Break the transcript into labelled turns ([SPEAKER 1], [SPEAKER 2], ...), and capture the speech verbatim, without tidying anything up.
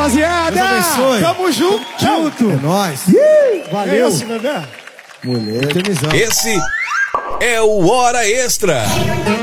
[SPEAKER 1] rapaziada.
[SPEAKER 2] Deus abençoe.
[SPEAKER 1] Tamo junto.
[SPEAKER 2] Junto. É nóis.
[SPEAKER 1] Valeu.
[SPEAKER 2] É esse, Mulher. Esse
[SPEAKER 3] Esse é o Hora Extra.